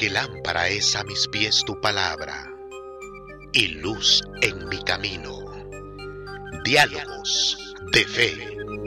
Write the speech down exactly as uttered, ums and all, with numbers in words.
que lámpara es a mis pies tu palabra y luz en mi camino. Diálogos de Fe.